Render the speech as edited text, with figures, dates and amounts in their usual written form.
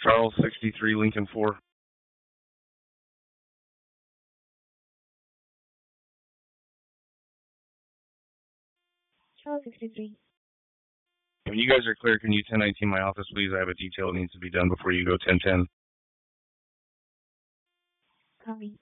Charles 63 Lincoln 4. Charles 63. When you guys are clear, can you 1019 my office, please? I have a detail that needs to be done before you go 1010. Copy.